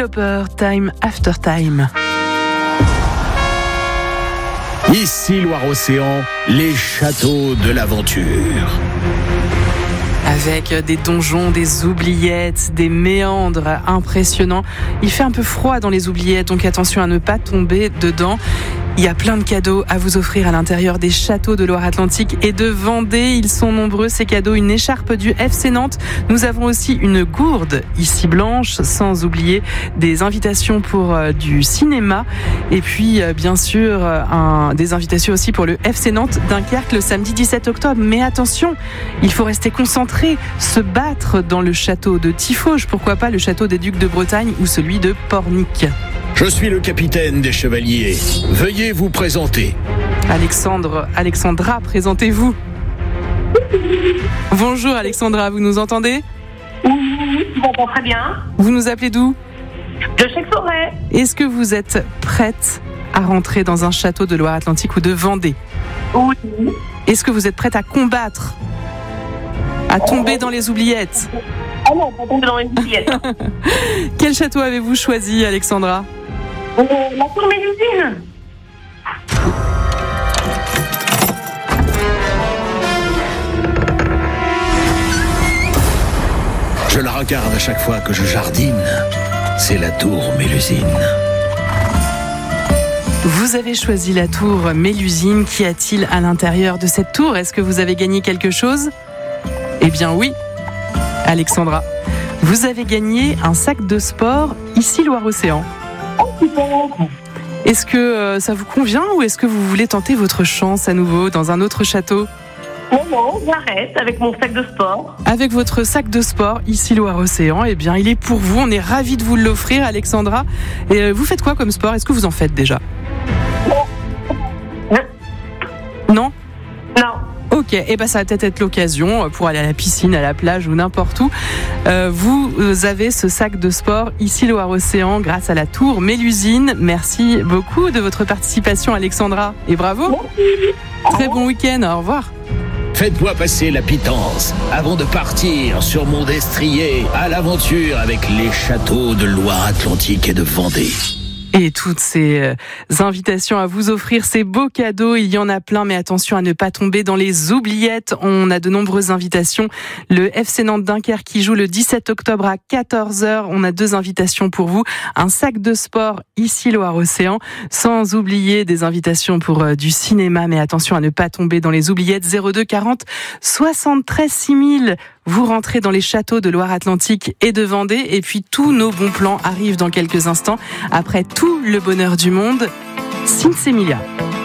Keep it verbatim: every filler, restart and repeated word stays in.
Lauper, Time After Time. Ici Loire-Océan, les châteaux de l'aventure. Avec des donjons, des oubliettes, des méandres impressionnants. Il fait un peu froid dans les oubliettes, donc attention à ne pas tomber dedans. Il y a plein de cadeaux à vous offrir à l'intérieur des châteaux de Loire-Atlantique et de Vendée. Ils sont nombreux, ces cadeaux. Une écharpe du F C Nantes. Nous avons aussi une gourde, ici blanche, sans oublier des invitations pour euh, du cinéma. Et puis, euh, bien sûr, euh, un, des invitations aussi pour le F C Nantes Dunkerque le samedi dix-sept octobre. Mais attention, il faut rester concentré, se battre dans le château de Tiffauges. Pourquoi pas le château des Ducs de Bretagne ou celui de Pornic. Je suis le capitaine des chevaliers. Veuillez vous présenter. Alexandre, Alexandra, présentez-vous. Bonjour Alexandra, vous nous entendez ? Oui, je m'entends très bien. Vous nous appelez d'où ? De Chèque-Forêt. Est-ce que vous êtes prête à rentrer dans un château de Loire-Atlantique ou de Vendée ? Oui. Est-ce que vous êtes prête à combattre ? À tomber dans les oubliettes ? Ah non, pas tomber dans les oubliettes. Quel château avez-vous choisi, Alexandra ? Euh, la tour Mélusine. Je la regarde à chaque fois que je jardine. C'est la tour Mélusine. Vous avez choisi la tour Mélusine. Qu'y a-t-il à l'intérieur de cette tour ? Est-ce que vous avez gagné quelque chose ? Eh bien oui, Alexandra. Vous avez gagné un sac de sport ici Loire-Océan. Oh, super. Est-ce que euh, ça vous convient ou est-ce que vous voulez tenter votre chance à nouveau dans un autre château ? Non, non, j'arrête avec mon sac de sport. Avec votre sac de sport ici Loire-Océan, eh bien il est pour vous. On est ravis de vous l'offrir, Alexandra. Et euh, vous faites quoi comme sport ? Est-ce que vous en faites déjà ? Non. Non ? Non. Ok, et eh ben ça va peut-être être l'occasion pour aller à la piscine, à la plage ou n'importe où. Euh, vous avez ce sac de sport ici Loire-Océan grâce à la tour Mélusine. Merci beaucoup de votre participation, Alexandra, et bravo. Merci. Très bon week-end, au revoir. Faites-moi passer la pitance avant de partir sur mon destrier à l'aventure avec les châteaux de Loire-Atlantique et de Vendée. Et toutes ces invitations à vous offrir ces beaux cadeaux, il y en a plein, mais attention à ne pas tomber dans les oubliettes. On a de nombreuses invitations. Le F C Nantes Dunkerque qui joue le dix-sept octobre à quatorze heures. On a deux invitations pour vous. Un sac de sport ici Loire-Océan, sans oublier des invitations pour euh, du cinéma. Mais attention à ne pas tomber dans les oubliettes. zéro deux quarante soixante-treize six mille. Vous rentrez dans les châteaux de Loire-Atlantique et de Vendée. Et puis tous nos bons plans arrivent dans quelques instants. Après tout le bonheur du monde, Sinsemilia.